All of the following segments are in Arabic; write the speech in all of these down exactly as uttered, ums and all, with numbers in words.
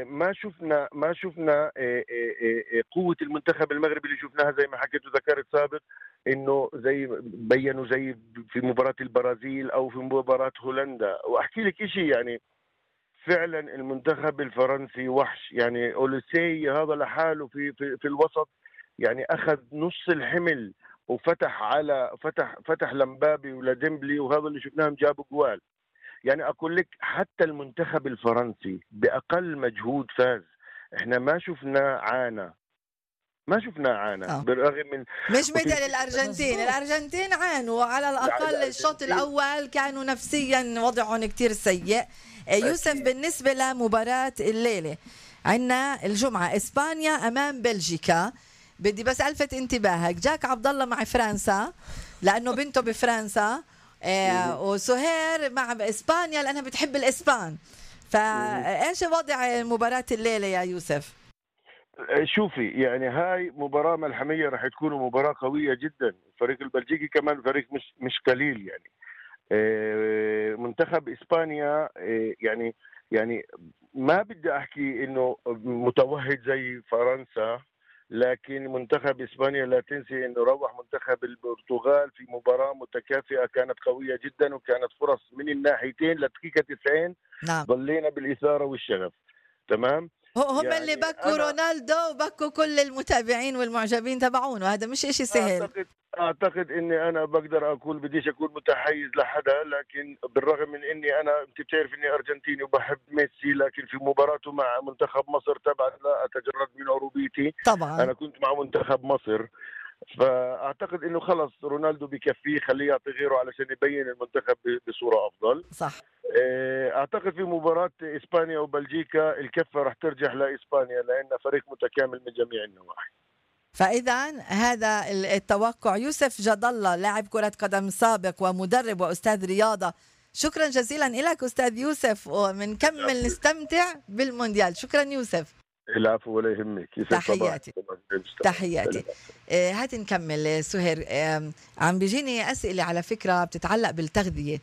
ما شفنا ما شفنا آه، آه، آه، قوة المنتخب المغربي اللي شفناها زي ما حكيت وذكرت سابق، انه زي بينوا زي في مباراة البرازيل او في مباراة هولندا. واحكي لك شيء، يعني فعلا المنتخب الفرنسي وحش. يعني اوليسي هذا لحاله في في في الوسط، يعني اخذ نص الحمل وفتح على فتح فتح لمبابي ولديمبلي، وهذا اللي شفناهم جابوا جوال. يعني اقول لك حتى المنتخب الفرنسي باقل مجهود فاز. احنا ما شفنا عانى، ما شفنا عانى اه بالرغم من. مش وفي مثل الفكرة الأرجنتين. مزبوط. الأرجنتين عانوا على الأقل الشوط الارجنتين الأول، كانوا نفسيا وضعهم كتير سيء. آه، يوسف، اكيد. بالنسبة لمباراة الليلة عنا الجمعة إسبانيا أمام بلجيكا، بدي بس ألفت انتباهك، جاك عبد الله مع فرنسا لأنه بنته بفرنسا، آه، وسهير مع إسبانيا لأنها بتحب الإسبان. فإيش وضع مباراة الليلة يا يوسف؟ شوفي، يعني هاي مباراة ملحمية، راح تكون مباراة قوية جدا. الفريق البلجيكي كمان فريق مش مش قليل يعني. آه، منتخب اسبانيا آه، يعني يعني ما بدي احكي انه متوهج زي فرنسا، لكن منتخب اسبانيا لا تنسي انه روح منتخب البرتغال في مباراة متكافئة كانت قوية جدا، وكانت فرص من الناحيتين لدقيقة تسعين. نعم، ظلينا بالإثارة والشغف. تمام. هم اللي يعني بكوا انا رونالدو وبكوا كل المتابعين والمعجبين تبعونه، هذا مش اشي سهل. اعتقد اعتقد اني انا بقدر اقول، بديش اكون متحيز لحدا، لكن بالرغم من اني انا، انت بتعرف اني ارجنتيني وبحب ميسي، لكن في مباراته مع منتخب مصر طبعا لا اتجرد من عروبيتي. طبعا انا كنت مع منتخب مصر، فاعتقد انه خلص رونالدو بكفيه، خليه يعطي غيره علشان يبين المنتخب بصوره افضل. صح. اعتقد في مباراه اسبانيا وبلجيكا الكفه راح ترجح لاسبانيا، لان فريق متكامل من جميع النواحي. فإذا هذا التوقع. يوسف جد الله، لاعب كرة قدم سابق ومدرب وأستاذ رياضة، شكرا جزيلا لك أستاذ يوسف، ومنكمل نستمتع بالمونديال. شكرا يوسف. العفو ولا يهمك. تحياتي تحياتي. آه، هات نكمل سهير. آه، عم بيجيني أسئلة على فكرة بتتعلق بالتغذية،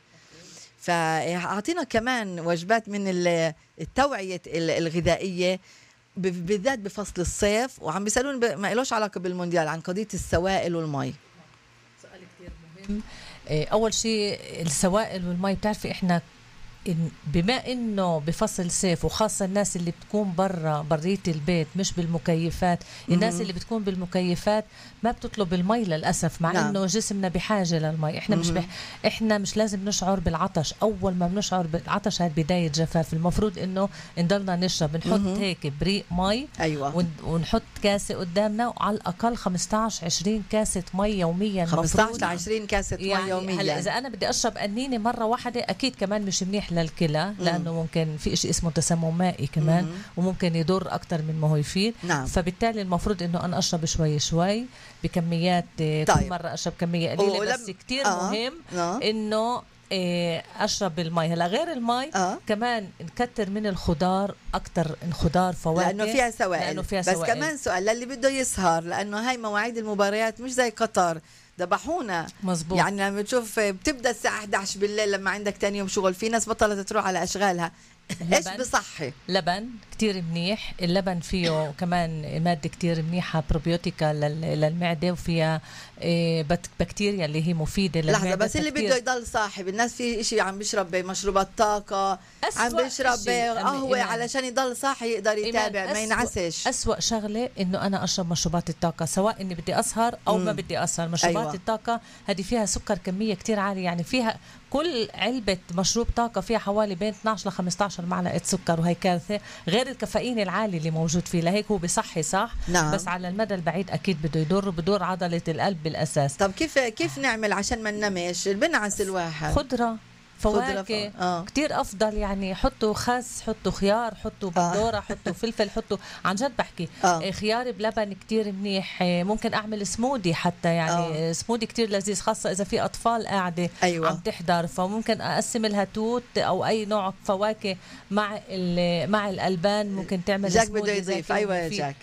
فأعطينا كمان وجبات من التوعية الغذائية بالذات بفصل الصيف. وعم بيسألون ما إلوش علاقة بالمونديال عن قضية السوائل والمي. سؤال كتير مهم. أول شيء السوائل والمي، بتعرفي إحنا إن بما إنه بفصل صيف، وخاصة الناس اللي بتكون برا برية البيت مش بالمكيفات، الناس اللي بتكون بالمكيفات ما بتطلب المي للأسف، مع نعم. إنه جسمنا بحاجة للمي. إحنا مش بح... إحنا مش لازم نشعر بالعطش. أول ما بنشعر بالعطش هاد بداية جفاف. المفروض إنه نضلنا نشرب، نحط مم. هيك بريق مي، أيوة. ون... ونحط كاسة قدامنا، وعلى الأقل خمستاشر عشرين كاسة مي يوميا. خمستاشر عشرين كاسة مي يعني يوميا. هلا إذا أنا بدي أشرب قنينة مرة واحدة أكيد كمان مش منيح للكلى، لأنه ممكن في إشي اسمه تسمم مائي كمان، مم. وممكن يضر أكتر من ما هو يفيد. نعم. فبالتالي المفروض إنه أنا أشرب شوي شوي بكميات. طيب. كل مرة أشرب كمية قليلة، ولم... بس كتير آه. مهم آه. إنه إيه أشرب المي. هلا غير المي آه. كمان نكتر من الخضار أكتر، الخضار فواكه لأنه فيها سوائل. لأنه فيها بس سوائل. كمان سؤال للي بده يسهر، لأنه هاي مواعيد المباريات مش زي قطر، ذبحونا. مزبوط. يعني لما تشوف بتبدا الساعه إحدى عشر بالليل لما عندك تاني يوم شغل، في ناس بطلت تروح على اشغالها. ايش بصحي؟ لبن كتير منيح. اللبن فيه كمان مادة كتير منيحة بروبيوتيكا للمعدة، وفيها بكتيريا اللي هي مفيدة للمعدة. لحظة بس، اللي بده يضل صاحي، الناس في اشي عم بيشرب مشروبات طاقة، عم بيشرب قهوة علشان يضل صاحي يقدر يتابع ما ينعسش. أسوأ شغلة إنه أنا أشرب مشروبات الطاقة، سواء إني بدي أسهر أو مم. ما بدي أسهر. مشروبات أيوة. الطاقة هذه فيها سكر كمية كتير عالية، يعني فيها كل علبة مشروب طاقة فيها حوالي بين اثناشر ل خمستاشر معلقة سكر، وهي كارثة، غير الكافيين العالي اللي موجود فيه. لهيك هو بصحي صح، نعم. بس على المدى البعيد أكيد بده يضر، بدور عضلة القلب بالأساس. طب كيف كيف نعمل عشان ما ننمش؟ بنعس الواحد. خضرة فواكه آه. كتير أفضل، يعني حطوا خس، حطوا خيار، حطوا بندورة، آه. حطوا فلفل، حطوا عن جد بحكي آه. خيار بلبن كتير منيح. ممكن أعمل سمودي حتى، يعني آه. سمودي كتير لذيذ، خاصة إذا في أطفال قاعدة أيوة. عم تحضر، فممكن أقسم لها توت أو أي نوع فواكه مع مع الألبان. ممكن تعمل جاك سمودي بده يضيف. أيوة يا جاك.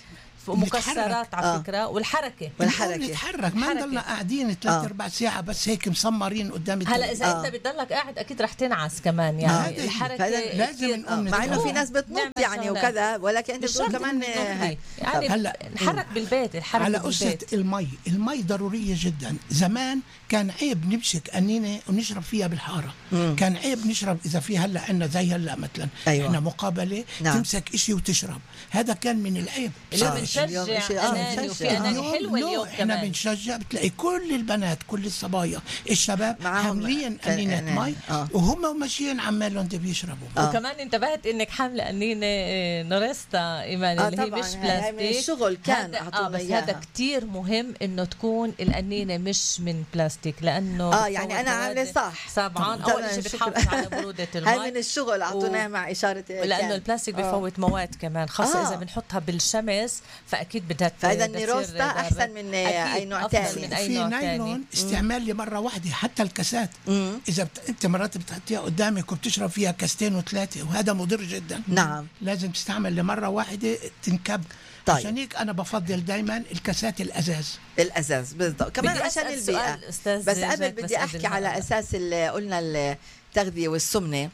ومكسرات على آه. فكره، والحركه والحركه نتحرك، ما نضلنا قاعدين ثلاث آه. اربع ساعه بس هيك مسمرين قدام هلا اذا آه. انت بتضلك قاعد اكيد رح تنعس كمان يعني آه. الحركه لازم نقوم مع انه في ناس بتنط يعني وكذا، ولكن انت بتقول كمان هي. يعني هلا نحرك بالبيت، الحركه على بالبيت. قصة المي، المي ضرورية جدا. زمان كان عيب نمسك قنينة ونشرب فيها بالحارة. مم. كان عيب نشرب إذا في هلا عنا زي هلا مثلا أيوة. احنا مقابلة نعم. تمسك إشي وتشرب، هذا كان من العيب. اليوم بنشجع أناني وفي أناني حلوة اليوم احنا كمان. بنشجع، بتلاقي كل البنات كل الصبايا الشباب حاملين قنينة مي آه. وهم ماشيين عمالهم بيشربوا. آه. وكمان انتبهت انك حاملة قنينة نورستا إيمان آه اللي هي طبعاً مش بلاستيك. من الشغل كان آه بس هذا كتير مهم انه تكون القنينة مش من بلاستيك، لانه اه يعني انا عامله صح طبعا. اول شيء بتحافظ على برودة المي. هاي من الشغل اعطوناها و... مع اشاره لانه البلاستيك بفوت مواد كمان، خاصه آه. اذا بنحطها بالشمس فاكيد بدها. فاذا النيروستا احسن من اي نوع ثاني. في نايلون استعمال لمره واحده، حتى الكاسات مم. اذا بت... انت مرات بتحطيها قدامك وبتشرب فيها كاستين وثلاثه وهذا مضر جدا. نعم لازم تستعمل لمره واحده تنكب. طيب. عشان هيك انا بفضل دائما الكاسات الازاز. الازاز بالضبط كمان عشان البيئه. بس قبل بدي احكي على اساس اللي قلنا التغذيه والسمنه.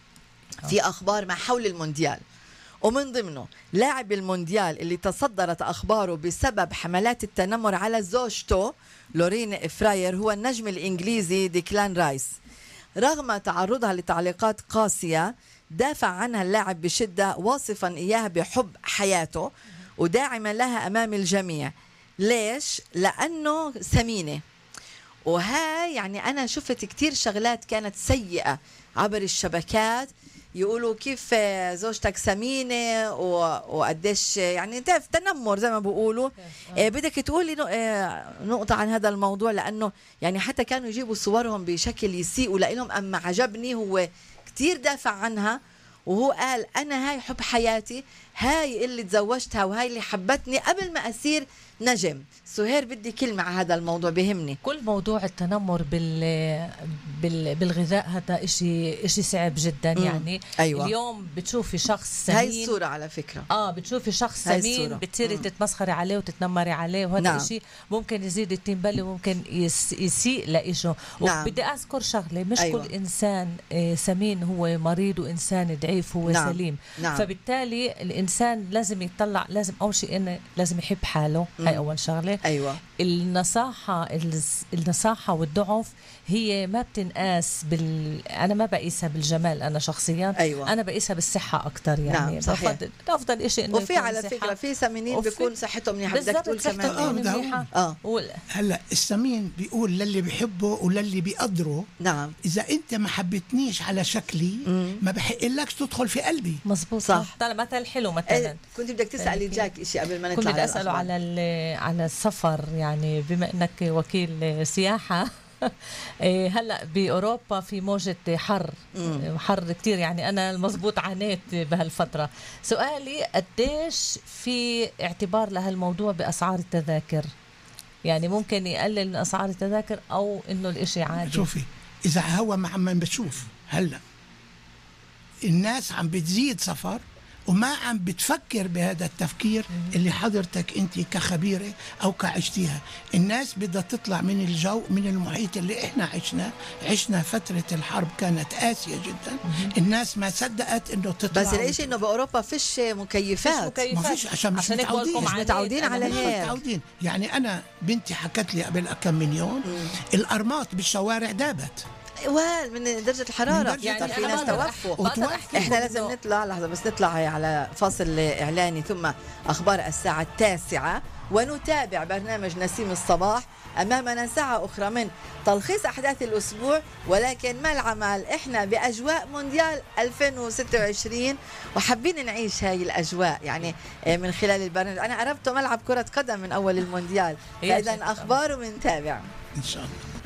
في اخبار ما حول المونديال، ومن ضمنه لاعب المونديال اللي تصدرت اخباره بسبب حملات التنمر على زوجته لورين فراير هو النجم الانجليزي ديكلان رايس. رغم تعرضها لتعليقات قاسيه دافع عنها اللاعب بشده، واصفا اياها بحب حياته وداعما لها امام الجميع. ليش؟ لانه سمينه. وهاي يعني انا شفت كتير شغلات كانت سيئه عبر الشبكات، يقولوا كيف زوجتك سمينه وقديش يعني انت تنمر زي ما بيقولوا. آه بدك تقولي نقطه عن هذا الموضوع، لانه يعني حتى كانوا يجيبوا صورهم بشكل يسيئوا لهم. اما عجبني هو كتير دافع عنها، وهو قال أنا هاي حب حياتي، هاي اللي تزوجتها وهاي اللي حبتني قبل ما أصير نجم. سهير بدي كلمة على هذا الموضوع بهمني. كل موضوع التنمر بال... بال... بالغذاء هذا إشي إشي صعب جدا. مم. يعني أيوة. اليوم بتشوفي شخص سمين، هاي الصورة على فكرة آه بتشوفي شخص سمين بتصيري تتمسخري عليه وتتنمري عليه، وهذا نعم. إشي ممكن يزيد التنبلي وممكن يس... يسيء لإشه. نعم. وبدي أذكر شغلة، مش أيوة. كل إنسان سمين هو مريض وإنسان ضعيف هو نعم. سليم. نعم. فبالتالي الإنسان لازم يطلع، لازم أول شيء إنه لازم يحب حاله. مم. هاي أول شغلة. أيوة. النصاحة النصاحة والضعف هي ما بتنقاس بال أنا ما بقيسها بالجمال أنا شخصيا. أيوة. أنا بقيسها بالصحة أكتر يعني. نعم صحيح. بفضل أفضل إشي إنه وفي على فكرة في سمينين بيكون صحتهم منيحة. بدك تقول كمان آه آه. هلا السمين بيقول للي بيحبه وللي بيقدره نعم إذا أنت ما حبتنيش على شكلي مم. ما بحقلكش تدخل في قلبي. مظبوط صح. طلع مثل حلو مثلا. ايه كنت بدك تسألي جاك إشي قبل ما نطلع. كنت بدي أسأله على على السفر، يعني بما انك وكيل سياحة هلا بأوروبا في موجة حر مم. حر كتير، يعني أنا المزبوط عانيت بهالفترة. سؤالي قديش في اعتبار لهالموضوع بأسعار التذاكر؟ يعني ممكن يقلل من أسعار التذاكر أو إنه الإشي عادي؟ شوفي إذا هو ما عم بتشوف هلا الناس عم بتزيد سفر وما عم بتفكر بهذا التفكير اللي حضرتك انت كخبيرة او كعشتيها. الناس بدها تطلع من الجو، من المحيط اللي احنا عشنا عشنا فترة الحرب كانت قاسية جدا. الناس ما صدقت انه تطلع. بس الاشي انه باوروبا فيش مكيفات. ما فيش عشان مش متعودين مش متعودين على هيك. متعودين. يعني انا بنتي حكت لي قبل كم من يوم الارمات بالشوارع دابت من درجة الحرارة. درجة يعني في ناس توفوا. احنا لازم نطلع لحظة بس نطلع على فاصل إعلاني ثم أخبار الساعة التاسعة، ونتابع برنامج نسيم الصباح. أمامنا ساعة أخرى من تلخيص أحداث الأسبوع، ولكن ما العمل، إحنا بأجواء مونديال ألفين وستة وعشرين وحابين نعيش هاي الأجواء يعني من خلال البرنامج. أنا قربت ملعب كرة قدم من أول المونديال، فإذا أخبار ومنتابع إن شاء الله.